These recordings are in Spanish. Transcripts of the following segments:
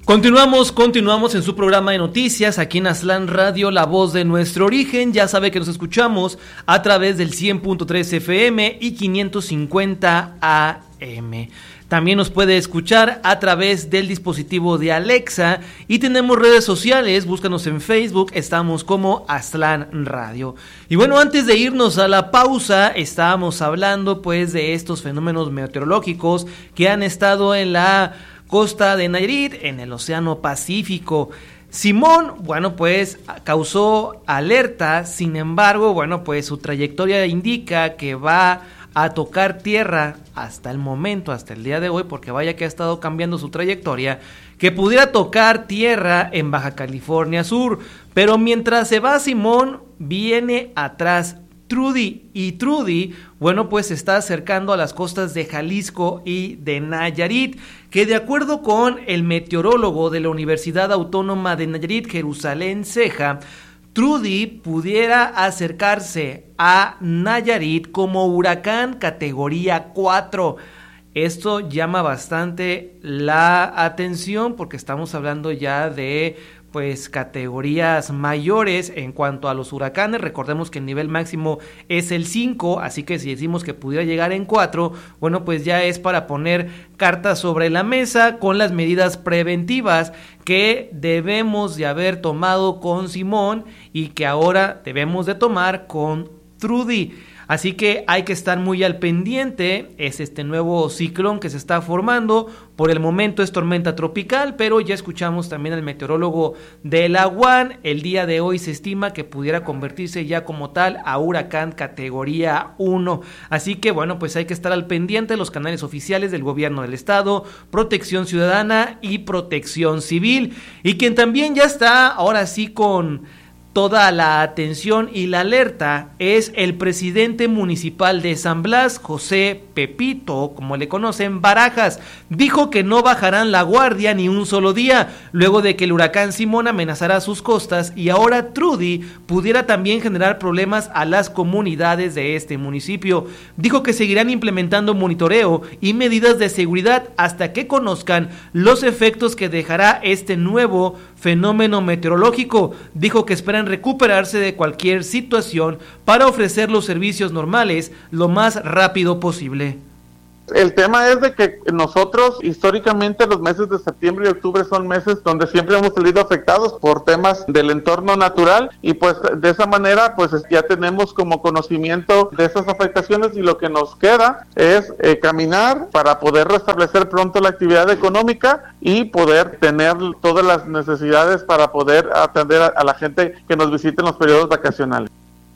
Continuamos en su programa de noticias aquí en Aztlán Radio, la voz de nuestro origen. Ya sabe que nos escuchamos a través del 100.3 FM y 550 AM. También nos puede escuchar a través del dispositivo de Alexa y tenemos redes sociales, búscanos en Facebook, estamos como Aztlán Radio. Y bueno, antes de irnos a la pausa, estábamos hablando pues de estos fenómenos meteorológicos que han estado en la costa de Nayarit, en el Océano Pacífico. Simón, bueno, pues causó alerta, sin embargo, bueno, pues su trayectoria indica que va a tocar tierra hasta el momento, hasta el día de hoy, porque vaya que ha estado cambiando su trayectoria, que pudiera tocar tierra en Baja California Sur, pero mientras se va Simón, viene atrás Trudy, y Trudy, bueno, pues se está acercando a las costas de Jalisco y de Nayarit, que de acuerdo con el meteorólogo de la Universidad Autónoma de Nayarit, Jerusalén Ceja, Trudy pudiera acercarse a Nayarit como huracán categoría 4. Esto llama bastante la atención porque estamos hablando ya de pues categorías mayores en cuanto a los huracanes. Recordemos que el nivel máximo es el 5, así que si decimos que pudiera llegar en 4, bueno, pues ya es para poner cartas sobre la mesa con las medidas preventivas que debemos de haber tomado con Simón y que ahora debemos de tomar con Trudy. Así que hay que estar muy al pendiente, es este nuevo ciclón que se está formando, por el momento es tormenta tropical, pero ya escuchamos también al meteorólogo de la UAN, el día de hoy se estima que pudiera convertirse ya como tal a huracán categoría 1, así que bueno, pues hay que estar al pendiente de los canales oficiales del gobierno del estado, Protección Ciudadana y Protección Civil, y quien también ya está ahora sí con toda la atención y la alerta es el presidente municipal de San Blas, José Pepito, como le conocen, Barajas. Dijo que no bajarán la guardia ni un solo día, luego de que el huracán Simón amenazara sus costas y ahora Trudy pudiera también generar problemas a las comunidades de este municipio. Dijo que seguirán implementando monitoreo y medidas de seguridad hasta que conozcan los efectos que dejará este nuevo fenómeno meteorológico. Dijo que esperan recuperarse de cualquier situación para ofrecer los servicios normales lo más rápido posible. El tema es de que nosotros históricamente los meses de septiembre y octubre son meses donde siempre hemos salido afectados por temas del entorno natural y pues de esa manera pues ya tenemos como conocimiento de esas afectaciones y lo que nos queda es caminar para poder restablecer pronto la actividad económica y poder tener todas las necesidades para poder atender a la gente que nos visite en los periodos vacacionales.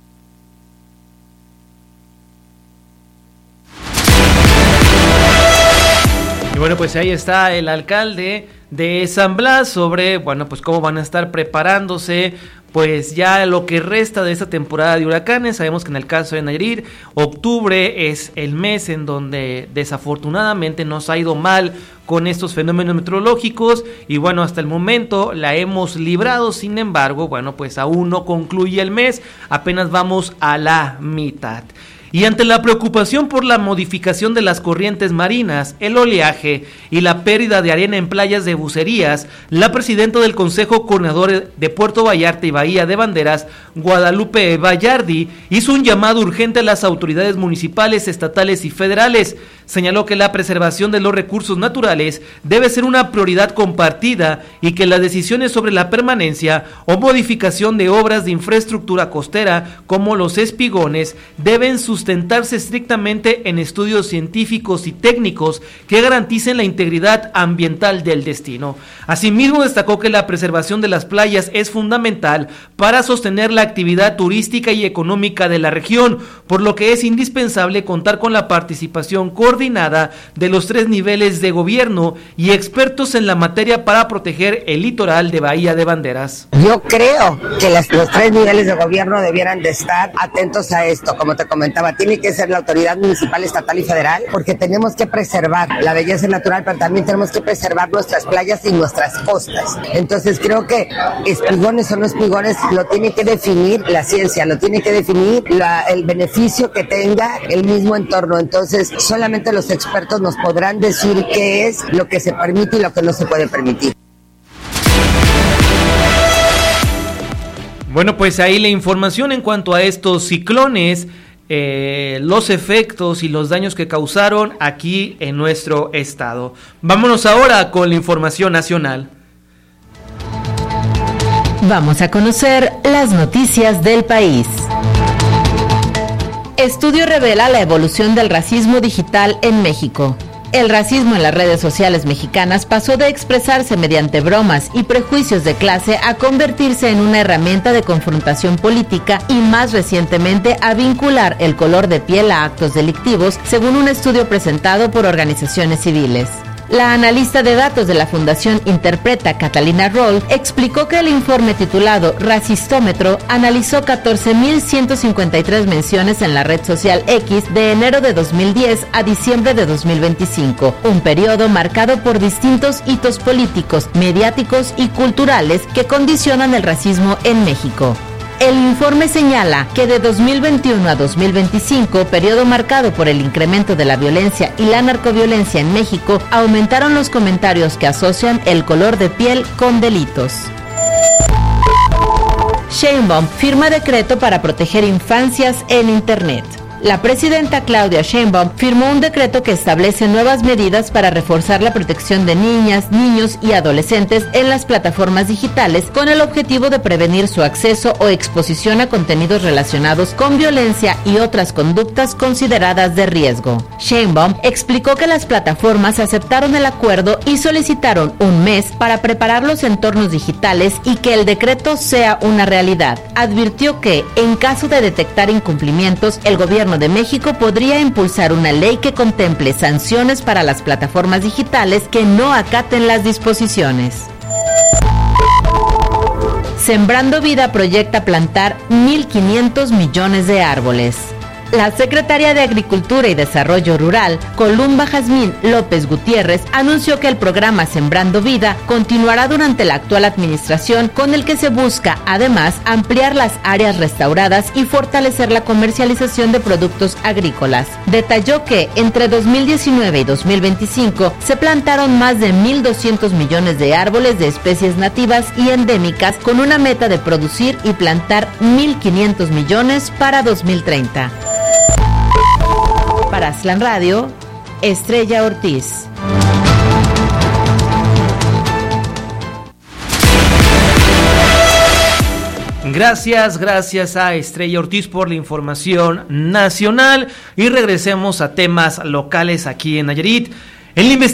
Y bueno, pues ahí está el alcalde de San Blas sobre, bueno, pues cómo van a estar preparándose pues ya lo que resta de esta temporada de huracanes. Sabemos que en el caso de Nayarit, octubre es el mes en donde desafortunadamente nos ha ido mal con estos fenómenos meteorológicos y bueno, hasta el momento la hemos librado, sin embargo, bueno, pues aún no concluye el mes, apenas vamos a la mitad. Y ante la preocupación por la modificación de las corrientes marinas, el oleaje y la pérdida de arena en playas de Bucerías, la presidenta del Consejo Coordinador de Puerto Vallarta y Bahía de Banderas, Guadalupe Vallardi, hizo un llamado urgente a las autoridades municipales, estatales y federales. Señaló que la preservación de los recursos naturales debe ser una prioridad compartida y que las decisiones sobre la permanencia o modificación de obras de infraestructura costera como los espigones deben sustentarse estrictamente en estudios científicos y técnicos que garanticen la integridad ambiental del destino. Asimismo, destacó que la preservación de las playas es fundamental para sostener la actividad turística y económica de la región, por lo que es indispensable contar con la participación coordinada de los 3 niveles de gobierno y expertos en la materia para proteger el litoral de Bahía de Banderas. Yo creo que los 3 niveles de gobierno debieran de estar atentos a esto, como te comentaba, tiene que ser la autoridad municipal, estatal y federal, porque tenemos que preservar la belleza natural, pero también tenemos que preservar nuestras playas y nuestras costas. Entonces creo que espigones o no espigones lo tiene que definir la ciencia, lo tiene que definir el beneficio que tenga el mismo entorno. Entonces solamente los expertos nos podrán decir qué es lo que se permite y lo que no se puede permitir. Bueno, pues ahí la información en cuanto a estos ciclones, los efectos y los daños que causaron aquí en nuestro estado. Vámonos ahora con la información nacional. Vamos a conocer las noticias del país. Estudio revela la evolución del racismo digital en México. El racismo en las redes sociales mexicanas pasó de expresarse mediante bromas y prejuicios de clase a convertirse en una herramienta de confrontación política y más recientemente a vincular el color de piel a actos delictivos, según un estudio presentado por organizaciones civiles. La analista de datos de la Fundación Interpreta, Catalina Roll, explicó que el informe titulado Racistómetro analizó 14.153 menciones en la red social X de enero de 2010 a diciembre de 2025, un periodo marcado por distintos hitos políticos, mediáticos y culturales que condicionan el racismo en México. El informe señala que de 2021 a 2025, periodo marcado por el incremento de la violencia y la narcoviolencia en México, aumentaron los comentarios que asocian el color de piel con delitos. Sheinbaum firma decreto para proteger infancias en Internet. La presidenta Claudia Sheinbaum firmó un decreto que establece nuevas medidas para reforzar la protección de niñas, niños y adolescentes en las plataformas digitales con el objetivo de prevenir su acceso o exposición a contenidos relacionados con violencia y otras conductas consideradas de riesgo. Sheinbaum explicó que las plataformas aceptaron el acuerdo y solicitaron un mes para preparar los entornos digitales y que el decreto sea una realidad. Advirtió que, en caso de detectar incumplimientos, el gobierno de México podría impulsar una ley que contemple sanciones para las plataformas digitales que no acaten las disposiciones. Sembrando Vida proyecta plantar 1.500 millones de árboles. La secretaria de Agricultura y Desarrollo Rural, Columba Jazmín López Gutiérrez, anunció que el programa Sembrando Vida continuará durante la actual administración, con el que se busca, además, ampliar las áreas restauradas y fortalecer la comercialización de productos agrícolas. Detalló que entre 2019 y 2025 se plantaron más de 1.200 millones de árboles de especies nativas y endémicas, con una meta de producir y plantar 1.500 millones para 2030. Para Aslan Radio, Estrella Ortiz. Gracias a Estrella Ortiz por la información nacional y regresemos a temas locales aquí en Nayarit. En la